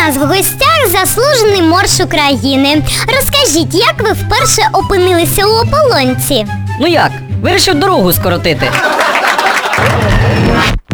нас в гостях заслужений морж України. Розкажіть, як ви вперше опинилися у ополонці? Ну як? Вирішив дорогу скоротити.